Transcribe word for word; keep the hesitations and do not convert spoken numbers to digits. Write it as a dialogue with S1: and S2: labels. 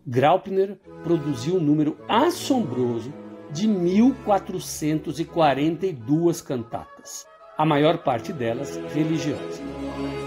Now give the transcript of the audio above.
S1: Graupner produziu um número assombroso de mil quatrocentas e quarenta e duas cantatas, a maior parte delas religiosas.